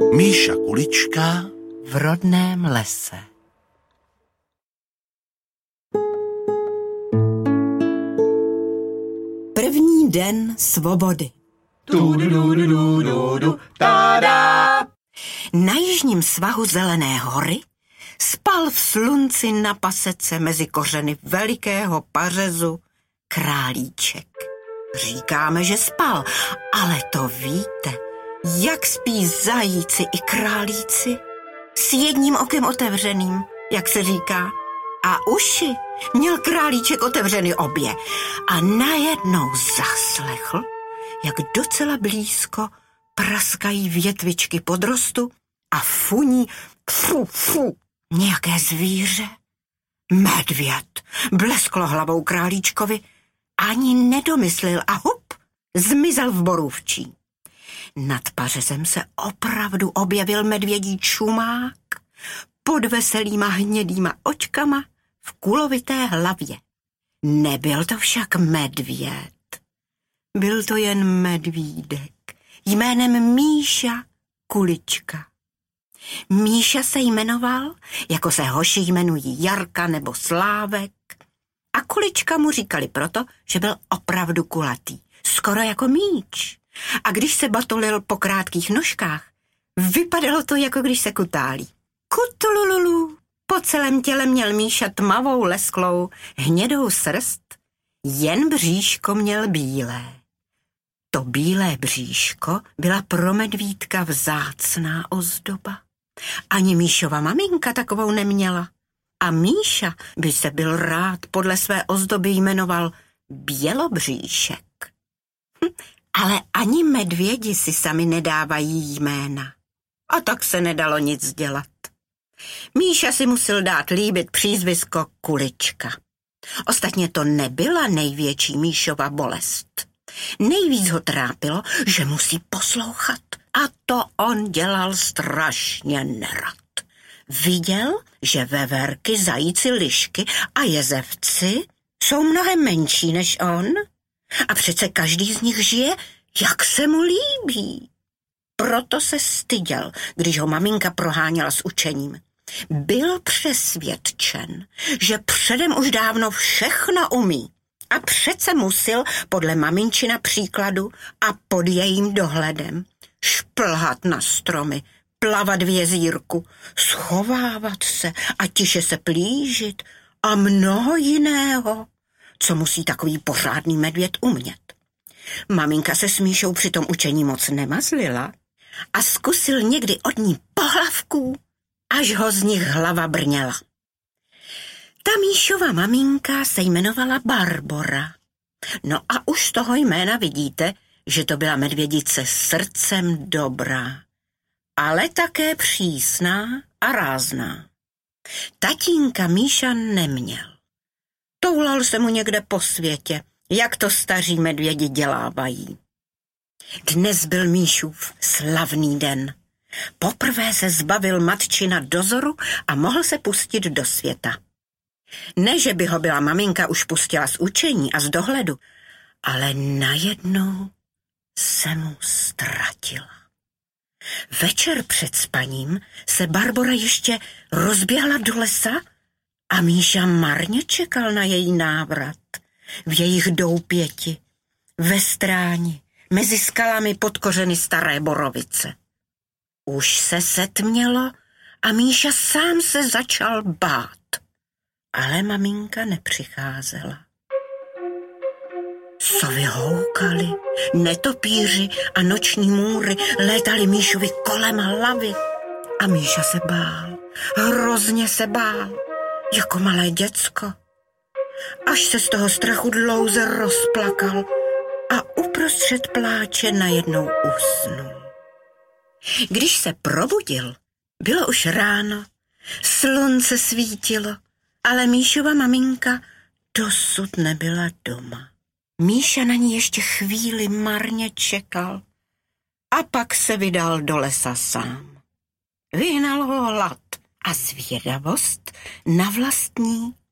Míša Kulička v rodném lese. První den svobody. Na jižním svahu Zelené hory spal v slunci na pasece mezi kořeny velikého pařezu králíček. Říkáme, že spal, ale to víte, jak spí zajíci i králíci? S jedním okem otevřeným, jak se říká. A uši měl králíček otevřeny obě. A najednou zaslechl, jak docela blízko praskají větvičky podrostu a funí fu, nějaké zvíře. Medvěd blesklo hlavou králíčkovi, ani nedomyslil a hup, zmizel v borůvčí. Nad pařezem se opravdu objevil medvědí čumák pod veselýma hnědýma očkama v kulovité hlavě. Nebyl to však medvěd. Byl to jen medvídek jménem Míša Kulička. Míša se jmenoval, jako se hoši jmenují Jarka nebo Slávek, a Kulička mu říkali proto, že byl opravdu kulatý, skoro jako míč. A když se batolil po krátkých nožkách, vypadalo to, jako když se kutálí. Kutulululu. Po celém těle měl Míša tmavou, lesklou, hnědou srst, jen bříško měl bílé. To bílé bříško byla pro medvídka vzácná ozdoba. Ani Míšova maminka takovou neměla. A Míša by se byl rád podle své ozdoby jmenoval Bělobříšek. Ale ani medvědi si sami nedávají jména. A tak se nedalo nic dělat. Míša si musel dát líbit přízvisko Kulička. Ostatně to nebyla největší Míšova bolest. Nejvíc ho trápilo, že musí poslouchat. A to on dělal strašně nerad. Viděl, že veverky, zajíci, lišky a jezevci jsou mnohem menší než on. A přece každý z nich žije, jak se mu líbí. Proto se styděl, když ho maminka proháněla s učením. Byl přesvědčen, že předem už dávno všechno umí. A přece musil podle maminčina příkladu a pod jejím dohledem šplhat na stromy, plavat v jezírku, schovávat se a tiše se plížit a mnoho jiného, co musí takový pořádný medvěd umět. Maminka se s Míšou při tom učení moc nemazlila a zkusil někdy od ní pohlavků, až ho z nich hlava brněla. Ta Míšova maminka se jmenovala Barbora. No a už z toho jména vidíte, že to byla medvědice srdcem dobrá, ale také přísná a rázná. Tatínka Míša neměl. Toulal se mu někde po světě, jak to staří medvědi dělávají. Dnes byl Míšův slavný den. Poprvé se zbavil matčina dozoru a mohl se pustit do světa. Ne, že by ho byla maminka už pustila z učení a z dohledu, ale najednou se mu ztratila. Večer před spaním se Barbora ještě rozběhla do lesa a Míša marně čekal na její návrat. V jejich doupěti, ve stráni, mezi skalami pod kořeny staré borovice. Už se setmělo a Míša sám se začal bát. Ale maminka nepřicházela. Sovy houkaly, netopíři a noční můry létaly Míšovi kolem hlavy. A Míša se bál, hrozně se bál, jako malé děcko. Až se z toho strachu dlouze rozplakal a uprostřed pláče najednou usnul. Když se probudil, bylo už ráno, slunce svítilo, ale Míšova maminka dosud nebyla doma. Míša na ní ještě chvíli marně čekal a pak se vydal do lesa sám. Vyhnal ho hlad a zvědavost na vlastní